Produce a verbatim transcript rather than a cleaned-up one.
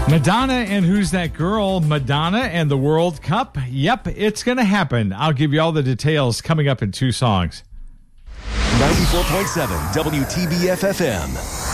Madonna and Who's That Girl? Madonna and the World Cup? Yep, it's going to happen. I'll give you all the details coming up in two songs. ninety-four point seven W T B F F M.